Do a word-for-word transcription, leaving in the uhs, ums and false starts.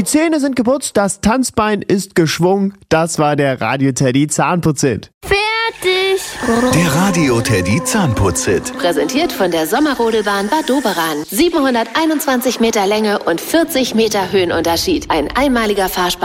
Die Zähne sind geputzt, das Tanzbein ist geschwungen. Das war der Radio Teddy Zahnputzhit. Fertig! Der Radio Teddy Zahnputzhit. Präsentiert von der Sommerrodelbahn Bad Doberan. siebenhunderteinundzwanzig Meter Länge und vierzig Meter Höhenunterschied. Ein einmaliger Fahrspaß